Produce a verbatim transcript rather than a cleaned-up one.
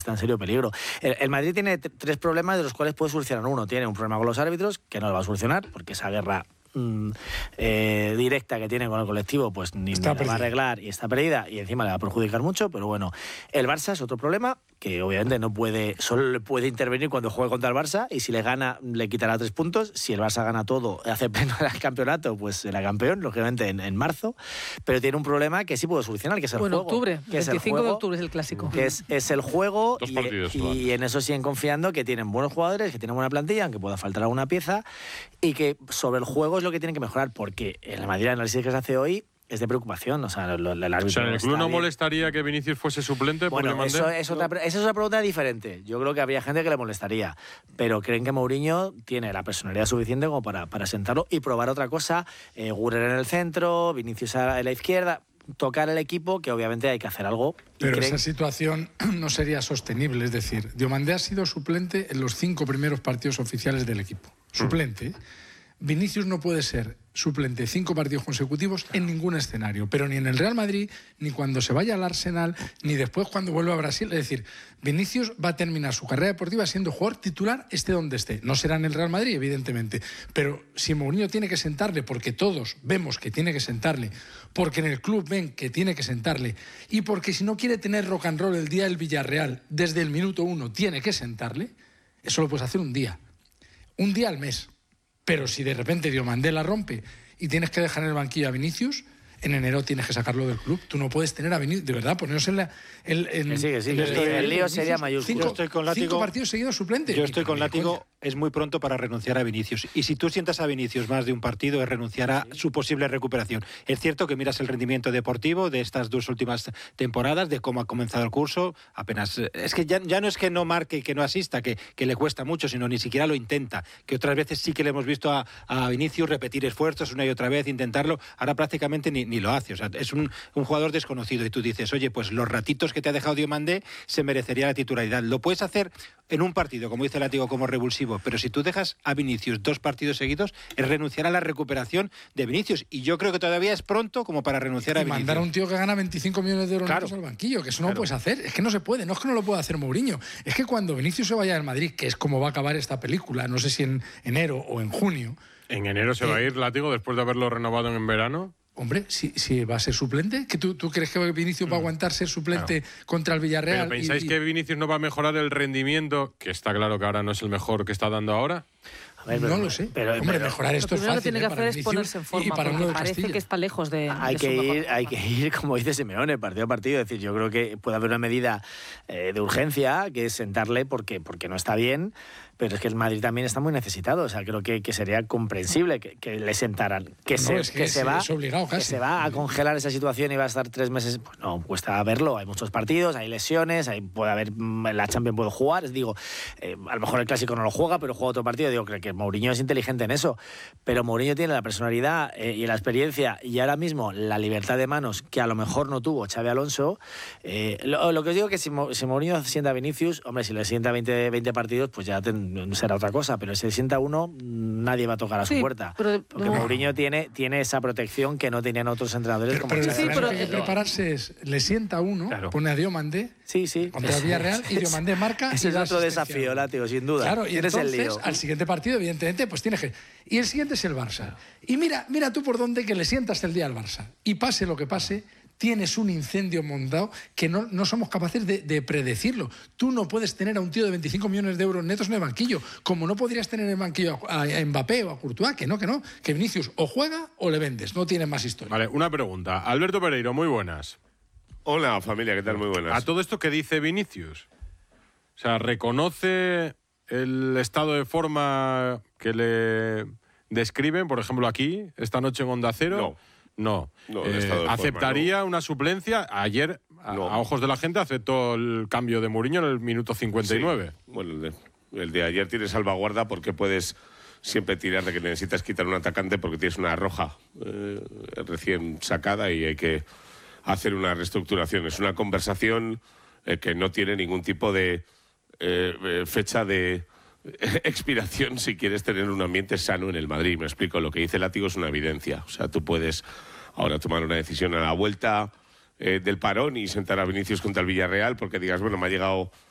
está en serio peligro. El, el Madrid tiene t- tres problemas de los cuales puede solucionar uno. Tiene un problema con los árbitros, que no lo va a solucionar, porque esa guerra mm, eh, directa que tiene con el colectivo, pues ni la va a arreglar y está perdida, y encima le va a perjudicar mucho, pero bueno. El Barça es otro problema, que obviamente no puede, solo le puede intervenir cuando juegue contra el Barça, y si le gana, le quitará tres puntos. Si el Barça gana todo, hace pleno el campeonato, pues será campeón, lógicamente en, en marzo, pero tiene un problema que sí puede solucionar, que es el bueno, juego. octubre, que es el veinticinco juego, de octubre es el clásico. Que es, es el juego, Dos y, partidos, y en eso siguen confiando, que tienen buenos jugadores, que tienen buena plantilla, aunque pueda faltar alguna pieza, y que sobre el juego es lo que tienen que mejorar, porque en la mayoría de análisis que se hace hoy es de preocupación. O sea, el, el árbitro. O sea, ¿en el club no molestaría que Vinicius fuese suplente? Bueno, por eso es otra, esa es una pregunta diferente. Yo creo que habría gente que le molestaría, pero creen que Mourinho tiene la personalidad suficiente como para, para sentarlo y probar otra cosa. Eh, Guerrero en el centro, Vinicius a la izquierda, tocar el equipo, que obviamente hay que hacer algo. Pero creen... esa situación no sería sostenible. Es decir, Diomandé ha sido suplente en los cinco primeros partidos oficiales del equipo. Suplente. Mm. Vinicius no puede ser suplente cinco partidos consecutivos en ningún escenario, pero ni en el Real Madrid, ni cuando se vaya al Arsenal, ni después cuando vuelva a Brasil. Es decir, Vinicius va a terminar su carrera deportiva siendo jugador titular, esté donde esté. No será en el Real Madrid, evidentemente, pero si Mourinho tiene que sentarle, porque todos vemos que tiene que sentarle, porque en el club ven que tiene que sentarle, y porque si no quiere tener rock and roll el día del Villarreal, desde el minuto uno tiene que sentarle, eso lo puedes hacer un día, un día al mes. Pero si de repente Diomandé la rompe y tienes que dejar en el banquillo a Vinicius, en enero tienes que sacarlo del club. Tú no puedes tener a Vinicius, de verdad, ponernos en la... El, en, que sí, que sí, el, que el, el, el lío Vinicius, sería mayúsculo. Cinco, yo estoy con látigo, cinco partidos seguidos suplente. Yo estoy con látigo, es muy pronto para renunciar a Vinicius. Y si tú sientas a Vinicius más de un partido, es renunciar a su posible recuperación. Es cierto que miras el rendimiento deportivo de estas dos últimas temporadas, de cómo ha comenzado el curso, apenas... Es que ya, ya no es que no marque y que no asista, que, que le cuesta mucho, sino ni siquiera lo intenta. Que otras veces sí que le hemos visto a, a Vinicius repetir esfuerzos una y otra vez, intentarlo. Ahora prácticamente ni, ni lo hace. O sea, es un, un jugador desconocido. Y tú dices, oye, pues los ratitos que te ha dejado Diomandé se merecería la titularidad. Lo puedes hacer en un partido, como dice Látigo, como revulsivo, pero si tú dejas a Vinicius dos partidos seguidos, es renunciar a la recuperación de Vinicius. Y yo creo que todavía es pronto como para renunciar y a Vinicius. mandar a un tío que gana veinticinco millones de euros claro. al banquillo, que eso no claro. lo puedes hacer. Es que no se puede, no es que no lo pueda hacer Mourinho. Es que cuando Vinicius se vaya al Madrid, que es como va a acabar esta película, no sé si en enero o en junio. ¿En enero se eh, va a ir Látigo después de haberlo renovado en verano? Hombre, si, si va a ser suplente, ¿que tú, ¿tú crees que Vinicius va a aguantar ser suplente claro. contra el Villarreal? ¿Pero pensáis y, y... que Vinicius no va a mejorar el rendimiento, que está claro que ahora no es el mejor que está dando ahora? A ver, no lo sé. Pero, Hombre, pero, mejorar esto es fácil. Lo primero que tiene ¿eh? que hacer es ponerse en forma, porque parece Castilla. que está lejos de... Hay, de que su ir, hay que ir, como dice Simeone, partido a partido. Es decir, yo creo que puede haber una medida eh, de urgencia, que es sentarle porque, porque no está bien, pero es que el Madrid también está muy necesitado. O sea, creo que, que sería comprensible que, que le sentaran. Que, no, se, es que, que, es, se va, es obligado casi. que se va a congelar esa situación y va a estar tres meses... Pues no, cuesta verlo. Hay muchos partidos, hay lesiones, hay, puede haber... La Champions puede jugar. Es, digo, eh, a lo mejor el Clásico no lo juega, pero juega otro partido. Digo, creo que Mourinho es inteligente en eso, pero Mourinho tiene la personalidad eh, y la experiencia y ahora mismo la libertad de manos que a lo mejor no tuvo Xabi Alonso. Eh, lo, lo que os digo es que si, si Mourinho sienta a Vinicius, hombre, si le sienta veinte, veinte partidos, pues ya ten, será otra cosa, pero si le sienta uno, nadie va a tocar a su sí, puerta. Pero, porque no. Mourinho tiene, tiene esa protección que no tenían otros entrenadores. Pero, como pero sí, lo pero, que hay que prepararse es, le sienta uno, claro. pone a Diomandé, sí, sí. contra el Villarreal, y Diomandé marca. Ese es otro desafío, Látigo, sin duda. Claro, y Tienes entonces, el lío. al siguiente partido, evidentemente, pues tienes que... Y el siguiente es el Barça. Y mira, mira tú por dónde que le sientas el día al Barça. Y pase lo que pase, tienes un incendio montado que no, no somos capaces de, de predecirlo. Tú no puedes tener a un tío de veinticinco millones de euros netos en el banquillo, como no podrías tener en el banquillo a, a Mbappé o a Courtois, que no, que no. Que Vinicius o juega o le vendes, no tiene más historia. Vale, una pregunta. Alberto Pereiro, muy buenas. Hola, familia, ¿qué tal? Muy buenas. ¿A todo esto qué dice Vinicius? O sea, ¿reconoce el estado de forma que le describen, por ejemplo, aquí, esta noche en Onda Cero? No. No. no eh, ¿Aceptaría forma, no. una suplencia? Ayer, a, no. a ojos de la gente, aceptó el cambio de Mourinho en el minuto cincuenta y nueve. Sí. Bueno, el de, el de ayer tiene salvaguarda porque puedes siempre tirar de que necesitas quitar un atacante porque tienes una roja eh, recién sacada y hay que hacer una reestructuración. Es una conversación eh, que no tiene ningún tipo de eh, fecha de expiración si quieres tener un ambiente sano en el Madrid. Me explico, lo que dice Látigo es una evidencia. O sea, tú puedes ahora tomar una decisión a la vuelta eh, del parón y sentar a Vinicius contra el Villarreal porque digas, bueno, me ha llegado